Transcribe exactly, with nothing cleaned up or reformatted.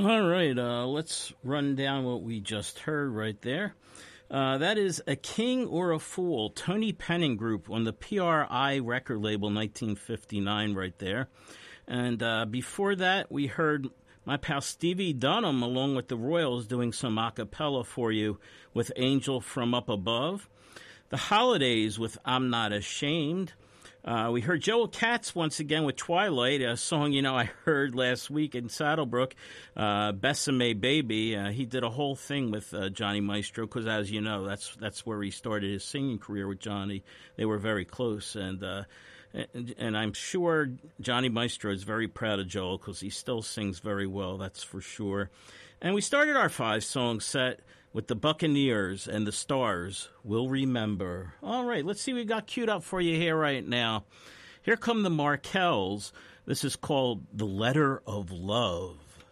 All right, uh, let's run down what we just heard right there. Uh, that is A King or a Fool, Tony Penning Group on the P R I record label, nineteen fifty-nine right there. And uh, before that, we heard my pal Stevie Dunham along with the Royals doing some a cappella for you with Angel from Up Above. The Holidays with I'm Not Ashamed. Uh, we heard Joel Katz once again with Twilight, a song, you know, I heard last week in Saddlebrook, uh, Besame Baby. Uh, he did a whole thing with uh, Johnny Maestro because, as you know, that's that's where he started his singing career with Johnny. They were very close, and uh, and, and I'm sure Johnny Maestro is very proud of Joel because he still sings very well, that's for sure. And we started our five-song set with the Buccaneers and the Stars Will Remember. All right, let's see what we got queued up for you here right now. Here come the Markells. This is called The Letter of Love.